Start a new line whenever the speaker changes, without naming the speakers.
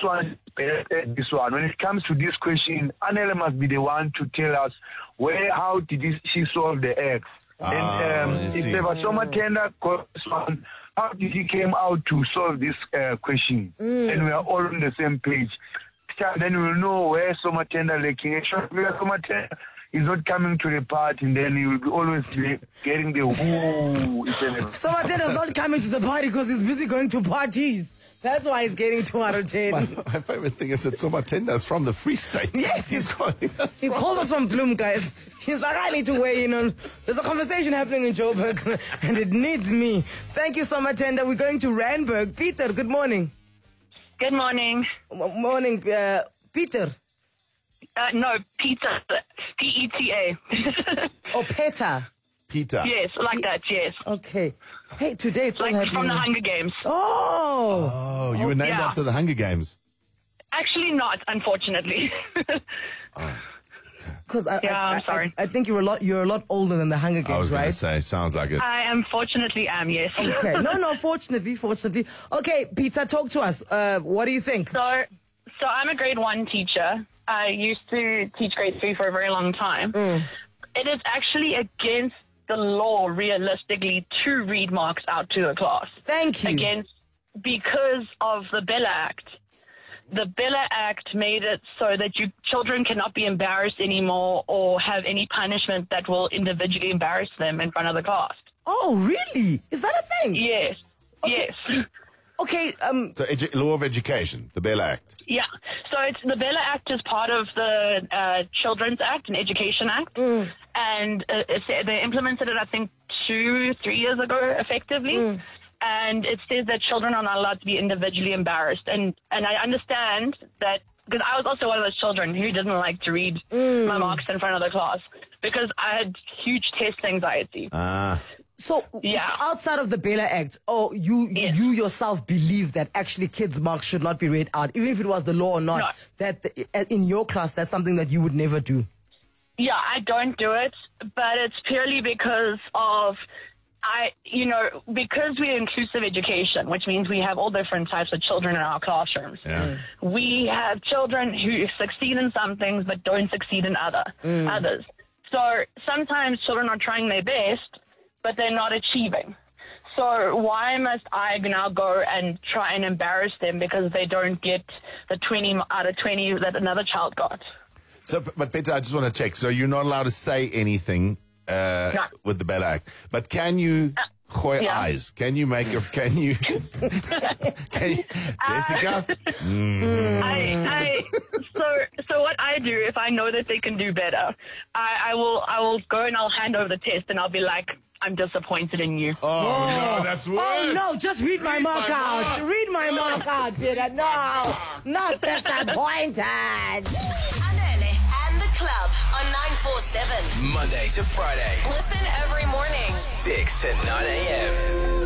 one better than this one. When it comes to this question, Anela must be the one to tell us how did she solve the X. And if there was Somatenda, how did he came out to solve this question? And we are all on the same page. Then we'll know where Somatenda lacking. Where Somatenda is not coming to the party, and then he will be always getting the whoo.
Somatenda is not coming to the party because he's busy going to parties. That's why he's getting 210.
My favorite thing is that Somatenda is from the Free State.
Yes, he called us from Bloem, guys. He's like, I need to weigh in on. There's a conversation happening in Joburg, and it needs me. Thank you, Somatenda. We're going to Randburg. Peter, good morning.
Good morning.
Morning, Peter.
No, Peter. P-E-T-A.
Oh, Peter.
Peter.
Yes, like that, yes.
Okay. Hey, today it's all
like
happening.
from the Hunger Games.
Oh.
Oh, you were named after the Hunger Games.
Actually not, unfortunately.
Because
I'm sorry.
I think you're a lot older than the Hunger Games,
I was going
right?
to say, sounds like it.
I unfortunately am, yes.
Okay. No, fortunately. Okay, Peter, talk to us. What do you think?
So I'm a grade 1 teacher. I used to teach grade 3 for a very long time. It is actually against the law, realistically, to read marks out to the class.
Thank you.
Because of the Bella Act. The Bella Act made it so that children cannot be embarrassed anymore or have any punishment that will individually embarrass them in front of the class.
Oh, really? Is that a thing?
Yes.
Okay.
Yes.
Okay.
So, law of education, the Bella Act.
Yeah. So the Bella Act is part of the Children's Act and Education Act. And they implemented it, I think, 2-3 years ago, effectively. And it says that children are not allowed to be individually embarrassed. And I understand that, because I was also one of those children who didn't like to read my marks in front of the class because I had huge test anxiety.
So outside of the Bella Act, you yourself believe that actually kids' marks should not be read out, even if it was the law or not,
No.
that in your class, that's something that you would never do?
Yeah, I don't do it, but it's purely because of... because we're inclusive education, which means we have all different types of children in our classrooms.
Yeah.
We have children who succeed in some things but don't succeed in others. So sometimes children are trying their best, but they're not achieving. So why must I now go and try and embarrass them because they don't get the 20 out of 20 that another child got?
So, but Peter, I just want to check. So you're not allowed to say anything with the Bella Act, but can you gooi eyes? Can you make can you Jessica?
So what I do, if I know that they can do better, I will go and I'll hand over the test and I'll be like, I'm disappointed in you.
Oh, no, that's worse.
Oh, no, just read my mark out. Read my mark out, Peter. No, not disappointed.
Anele and the club on 947.
Monday to Friday.
Listen every morning.
6 to 9 a.m.